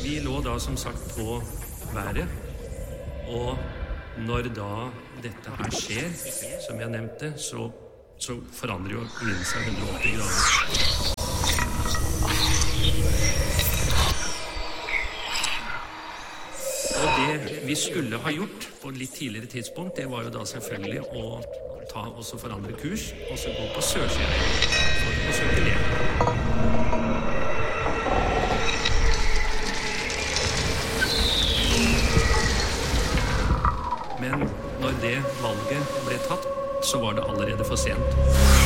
de lå da som sagt på været, og når da dette her skjer, som jeg nevnte, så forandrer jo vinden seg 180 grader. Og det vi skulle ha gjort på et litt tidligere tidspunkt, det var jo da selvfølgelig å ta og så forandre kurs, og så gå på sørsiden for å søke ned. Men når det valget ble tatt, så var det allerede for sent.